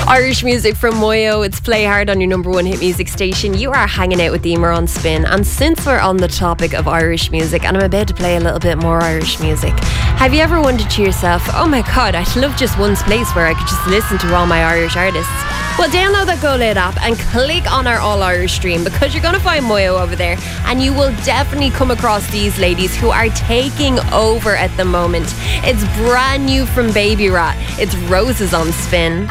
Irish music from Moyo. It's Play Hard on your number one hit music station. You are hanging out with Emer on Spin. And since we're on the topic of Irish music, and I'm about to play a little bit more Irish music, have you ever wondered to yourself, oh my god, I'd love just one place where I could just listen to all my Irish artists? Well, download that Go Loud app and click on our All Irish stream, because you're going to find Moyo over there, and you will definitely come across these ladies who are taking over at the moment. It's brand new from Baby Rat. It's Roses on Spin.